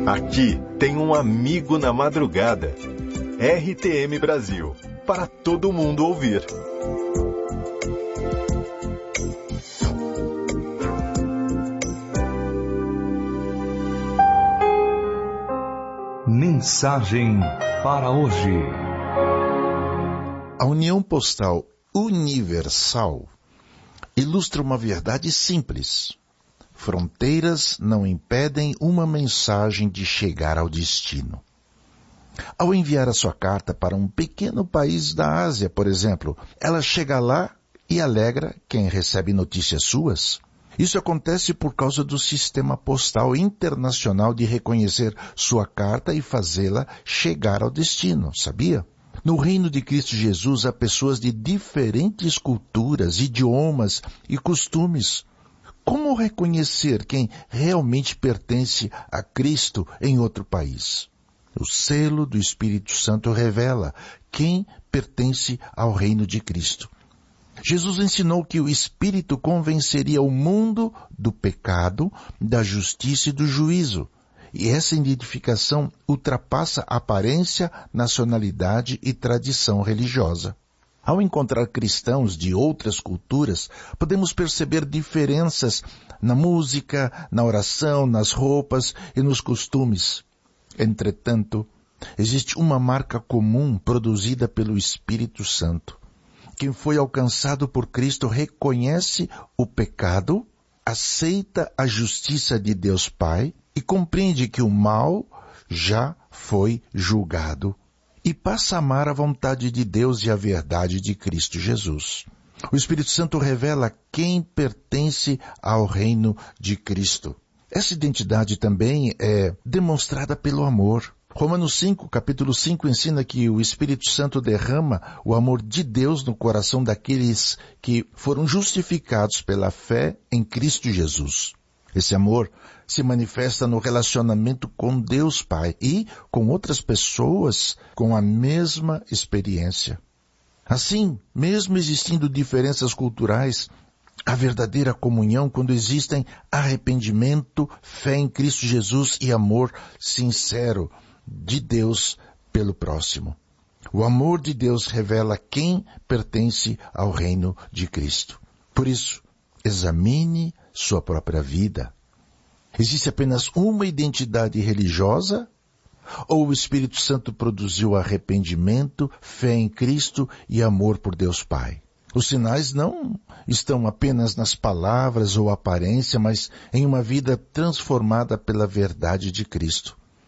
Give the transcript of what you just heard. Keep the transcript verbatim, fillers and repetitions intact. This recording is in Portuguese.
Aqui tem um amigo na madrugada. R T M Brasil, para todo mundo ouvir. Mensagem para hoje. A União Postal Universal ilustra uma verdade simples. Fronteiras não impedem uma mensagem de chegar ao destino. Ao enviar a sua carta para um pequeno país da Ásia, por exemplo, ela chega lá e alegra quem recebe notícias suas. Isso acontece por causa do sistema postal internacional de reconhecer sua carta e fazê-la chegar ao destino, sabia? No reino de Cristo Jesus há pessoas de diferentes culturas, idiomas e costumes. Como reconhecer quem realmente pertence a Cristo em outro país? O selo do Espírito Santo revela quem pertence ao reino de Cristo. Jesus ensinou que o Espírito convenceria o mundo do pecado, da justiça e do juízo. E essa identificação ultrapassa aparência, nacionalidade e tradição religiosa. Ao encontrar cristãos de outras culturas, podemos perceber diferenças na música, na oração, nas roupas e nos costumes. Entretanto, existe uma marca comum produzida pelo Espírito Santo. Quem foi alcançado por Cristo reconhece o pecado, aceita a justiça de Deus Pai e compreende que o mal já foi julgado. E passa a amar a vontade de Deus e a verdade de Cristo Jesus. O Espírito Santo revela quem pertence ao reino de Cristo. Essa identidade também é demonstrada pelo amor. Romanos cinco, capítulo cinco, ensina que o Espírito Santo derrama o amor de Deus no coração daqueles que foram justificados pela fé em Cristo Jesus. Esse amor se manifesta no relacionamento com Deus Pai e com outras pessoas com a mesma experiência. Assim, mesmo existindo diferenças culturais, a verdadeira comunhão quando existem arrependimento, fé em Cristo Jesus e amor sincero de Deus pelo próximo. O amor de Deus revela quem pertence ao reino de Cristo. Por isso, examine sua própria vida. Existe apenas uma identidade religiosa? Ou o Espírito Santo produziu arrependimento, fé em Cristo e amor por Deus Pai? Os sinais não estão apenas nas palavras ou aparência, mas em uma vida transformada pela verdade de Cristo.